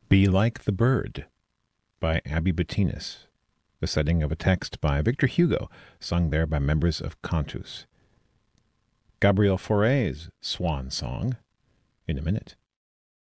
Be Like the Bird by Abby Bettinas, the setting of a text by Victor Hugo, sung there by members of Cantus. Gabriel Fauré's Swan Song, in a minute.